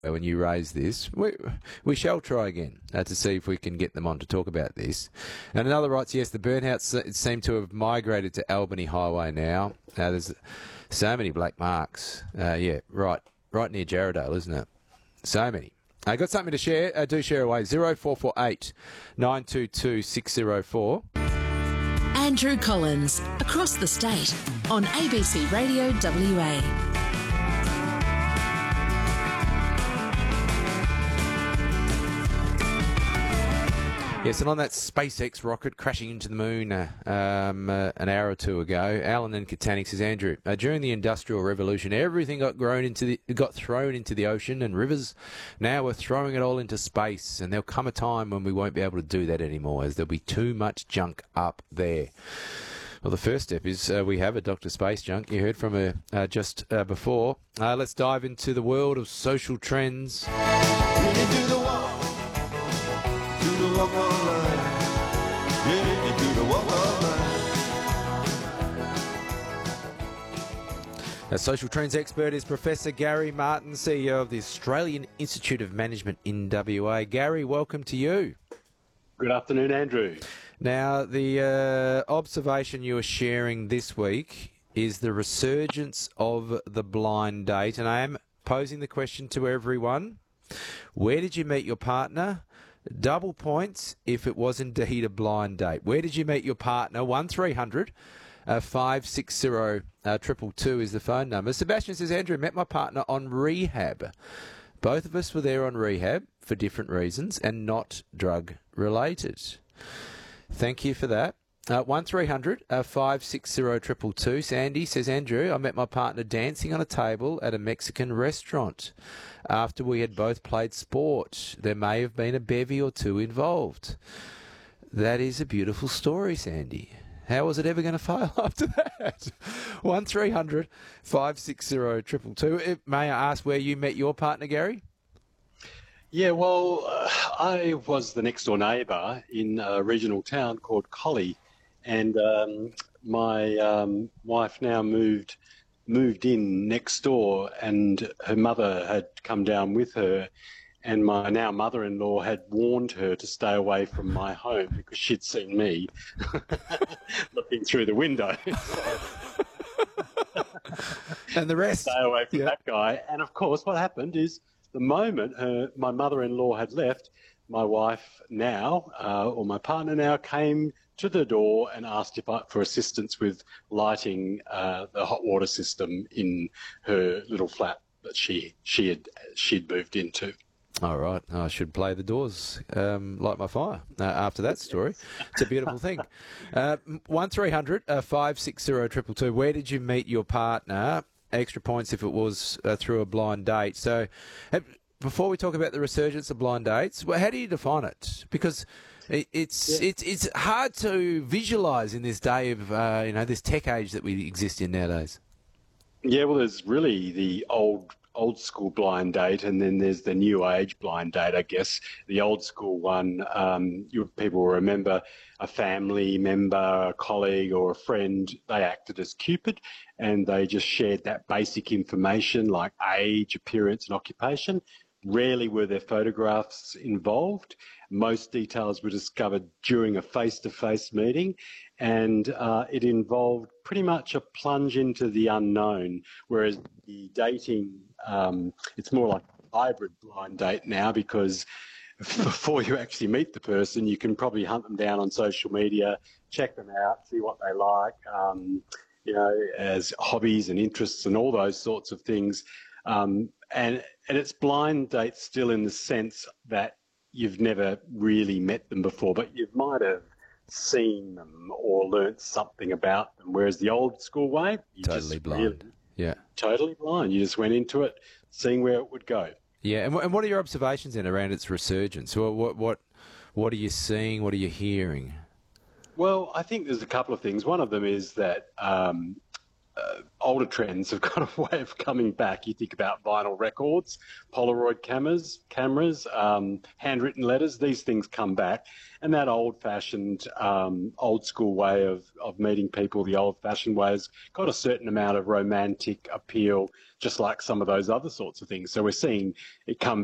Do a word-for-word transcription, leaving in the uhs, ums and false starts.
when you raised this. We, we shall try again uh, to see if we can get them on to talk about this. And another writes, yes, the burnouts seem to have migrated to Albany Highway now. Uh, there's so many black marks. Uh, yeah, right, right near Jarradale, isn't it? So many. I uh, got something to share. Uh, do share away. zero four four eight nine two two six zero four. Andrew Collins, across the state on A B C Radio W A. Yes, and on that SpaceX rocket crashing into the moon uh, um, uh, an hour or two ago, Alan and Katanix says, Andrew, uh, during the Industrial Revolution, everything got grown into the, got thrown into the ocean and rivers. Now we're throwing it all into space, and there'll come a time when we won't be able to do that anymore, as there'll be too much junk up there. Well, the first step is uh, we have a Doctor Space Junk. You heard from her uh, just uh, before. Uh, let's dive into the world of social trends. Our social trends expert is Professor Gary Martin, C E O of the Australian Institute of Management in W A. Gary, welcome to you. Good afternoon, Andrew. Now, the uh, observation you are sharing this week is the resurgence of the blind date, and I am posing the question to everyone. Where did you meet your partner? Double points if it was indeed a blind date. Where did you meet your partner? one three hundred five six zero two two is the phone number. Sebastian says, Andrew, met my partner on rehab. Both of us were there on rehab for different reasons and not drug related. Thank you for that. Uh, one three hundred five six zero two two. Sandy says, Andrew, I met my partner dancing on a table at a Mexican restaurant. After we had both played sport, there may have been a bevy or two involved. That is a beautiful story, Sandy. How was it ever going to fail after that? one three hundred five six zero two two. May I ask where you met your partner, Gary? Yeah, well, uh, I was the next door neighbour in a regional town called Collie, and um, my um, wife now moved moved in next door, and her mother had come down with her, and my now mother-in-law had warned her to stay away from my home because she'd seen me looking through the window. And the rest? Stay away from yeah. that guy. And, of course, what happened is the moment her, my mother-in-law had left, my wife now, uh, or my partner now, came to the door and asked if I, for assistance with lighting uh, the hot water system in her little flat that she she had she'd moved into. All right, I should play the Doors, um, Light My Fire, uh, after that story. It's a beautiful thing. Uh, one three hundred five six zero two two. Where did you meet your partner? Extra points if it was uh, through a blind date. So, uh, before we talk about the resurgence of blind dates, well, how do you define it? Because it, it's yeah. it's it's hard to visualise in this day of uh, you know this tech age that we exist in nowadays. Yeah, well, there's really the old. old school blind date, and then there's the new age blind date, I guess. The old school one, um, you, people will remember a family member, a colleague or a friend, they acted as Cupid, and they just shared that basic information like age, appearance and occupation. Rarely were there photographs involved. Most details were discovered during a face-to-face meeting, and uh, it involved pretty much a plunge into the unknown, whereas the dating, um, it's more like a hybrid blind date now, because before you actually meet the person, you can probably hunt them down on social media, check them out, see what they like, um, you know, as hobbies and interests and all those sorts of things. Um, and, and it's blind dates still in the sense that you've never really met them before, but you might have seen them or learnt something about them, whereas the old school way, you totally just blind. Really, yeah, totally blind. You just went into it, seeing where it would go. Yeah, and, w- and what are your observations then around its resurgence? What, what what what are you seeing? What are you hearing? Well, I think there's a couple of things. One of them is that um, uh, older trends have got a way of coming back. You think about vinyl records, Polaroid cameras, cameras, um, handwritten letters. These things come back, and that old-fashioned, um, old-school way of of meeting people, the old-fashioned way, has got a certain amount of romantic appeal, just like some of those other sorts of things. So we're seeing it come